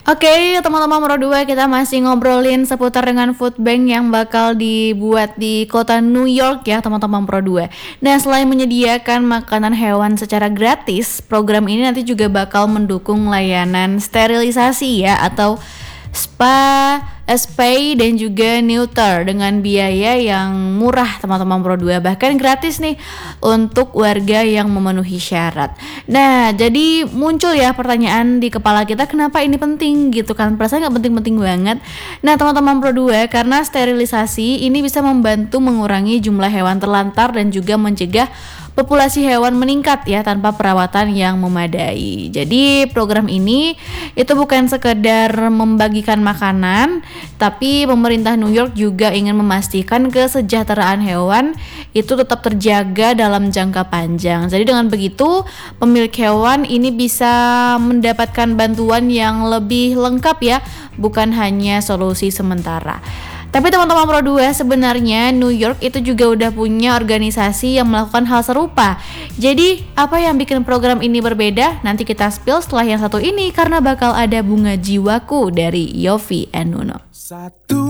Oke, teman-teman Pro 2, kita masih ngobrolin seputar dengan food bank yang bakal dibuat di kota New York ya, teman-teman Pro 2. Nah, selain menyediakan makanan hewan secara gratis, program ini nanti juga bakal mendukung layanan sterilisasi ya, atau spa, spay dan juga neuter dengan biaya yang murah, teman-teman Pro 2, bahkan gratis nih untuk warga yang memenuhi syarat. Nah, jadi muncul ya pertanyaan di kepala kita, kenapa ini penting gitu kan? Perasaan nggak penting-penting banget. Nah, teman-teman Pro 2, karena sterilisasi ini bisa membantu mengurangi jumlah hewan terlantar dan juga mencegah populasi hewan meningkat ya tanpa perawatan yang memadai. Jadi program ini itu bukan sekedar membagikan makanan, tapi pemerintah New York juga ingin memastikan kesejahteraan hewan itu tetap terjaga dalam jangka panjang. Jadi dengan begitu, pemilik hewan ini bisa mendapatkan bantuan yang lebih lengkap ya, bukan hanya solusi sementara. Tapi teman-teman Pro 2, sebenarnya New York itu juga udah punya organisasi yang melakukan hal serupa. Jadi apa yang bikin program ini berbeda? Nanti kita spill setelah yang satu ini, karena bakal ada Bunga Jiwaku dari Yovie and Nuno.